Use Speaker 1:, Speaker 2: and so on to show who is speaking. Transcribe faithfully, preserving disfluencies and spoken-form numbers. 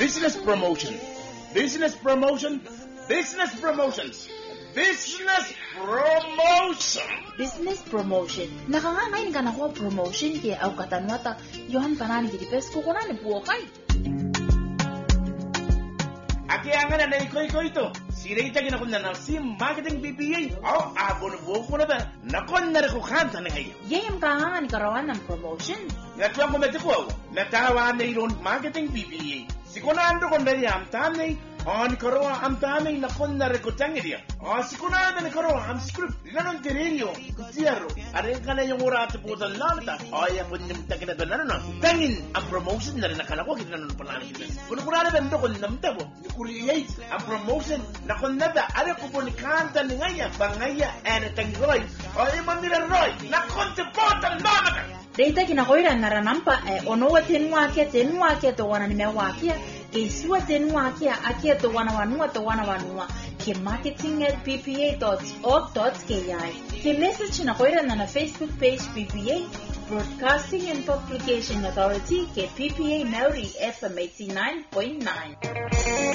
Speaker 1: business promotion, business promotion, business promotions, business promotion.
Speaker 2: Business promotion. Nakangangay ka na ko promotion kaya au katanwata yon panani di pes ko kuna ni buokay.
Speaker 1: Aki angana na iko iko ito. Sirita kina kunna na si marketing B P A. Au abon buok na ba? Nakon na ko kanta na ngayon.
Speaker 2: Yayam kahangan karawan ng promotion.
Speaker 1: Ngatuan ko metiko. Natawa na iron marketing B P A. Sikunando ko na am tanay. On koroa am tanay na kon na rekotang dia. Ah sikunado ni koroa am script. Dilanon tinilyo. Zero. Are ka na yung ura at putan lamta. Ay ako nim takina na na. Tangin ang promotion na rin nakalako kita nanon pala kita. Kuno kuna na bendo kon namta bo. Ni create ang promotion na kon nada are ko pon kanta ni ngaya bangaya and tangoy. Ay mandira roy. Na kon te putan lamta.
Speaker 2: Data kinakoira naranampa eh ono watenwa ke tenwa ke to wana ni mewakia ke siwa tenwa ke akia to wana wanua to wana wanua ke marketing at p p a dot org dot k i ke message na koira na na Facebook page P P A Broadcasting and Publication Authority ke P P A Maori F M eighty-nine point nine.